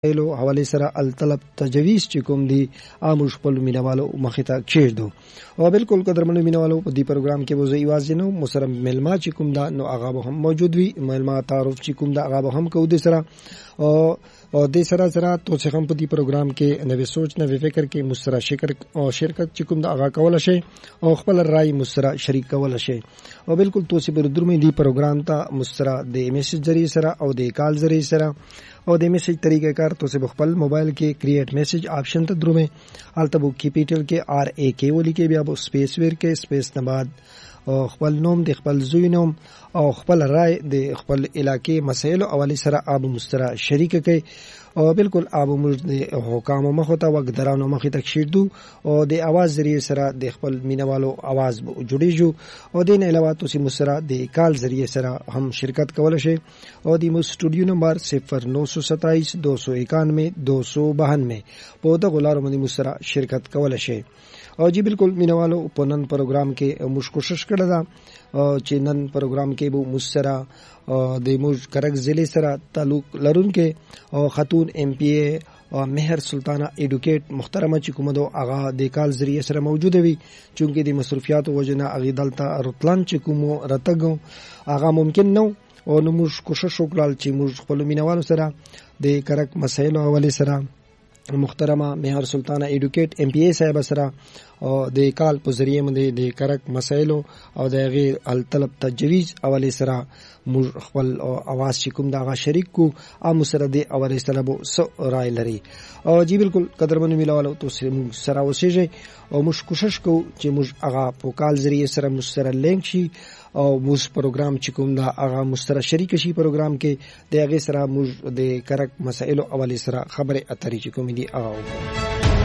لو حواله سره الطلب تجویز چې کوم دی عام خپل مینوالو مخې ته کېږدو. او بالکل قدرمنو مینوالو په دې پروګرام کې وځي ایواز نو مسرم ملما چې کوم دا نو هغه هم موجود وي. ملما تعارف چې کوم دا هغه هم کو دي سره او د سره سره تو څنګه په دې پروګرام کې نوې سوچ نوې فکر کې مسترا شرکت چې کوم دا هغه کول شي او خپل رائے مسترا شریک کول شي. او بالکل تو چې بر درمه دې پروګرام ته مسترا د میسج ذریعہ سره او د کال ذریعہ سره او د میسج طریقہ کار تو سے خپل موبایل کې کریټ میسج آپشن ته درومه التبو کیپیټل کې RAK ولي کې بیا سپیس ور کې سپیس نه بعد او خپل نوم د خپل زوی نوم او خپل رائے د خپل علاقې مسایل او اولی سره ابو مسترا شریک کوي. او بالکل ابو مجد حکام مخته وګ درانو مخې تک شیردو او د आवाज ذریعہ سره د خپل مینوالو आवाज جوړیږي. او د نه علاوه تاسو مسترا د کال ذریعہ سره هم شرکت کول شي. او د مو سټوډیو نمبر 0927 291 292 په دغه لارو باندې مسترا شرکت کول شي. او جی بالکل مینوالو په نن پروګرام کې موږ کوشش کړی دا چې نن پروګرام کې به مسترا د موږ کرک ضلع سره تعلق لرونکي او خاتون MPA او مهر سلطانه ایډوکیټ محترمه چې کومه دو هغه د کال ذریعہ سره موجوده وي چونکه د مصرفیات وجنه هغه دلته رتلان چې کومو رتګو هغه ممکن نو. او نو موږ کوشش وکړل چې موږ خپل مینوالو سره د کرک مسایل او ولې سره محترمه مهر سلطانه ایډوکیټ MPA صاحب سره او د کال په ذریعہ باندې د کرک مسایل او د غیر الطلب تجویز اولی سره موږ خپل आवाज چې کوم دا شریک کو ام سره د اولی سره بو سو رائے لري. او جی بالکل قدرمنو ملوالو تو سره وسیږي او موږ کوشش کوو چې موږ هغه په کال ذریعہ سره مستر لینک شي او موږ پروګرام چې کوم دا هغه مستر شریک شي پروګرام کې د هغه سره موږ د کرک مسایل اولی سره خبره اترې چې کوم دي هغه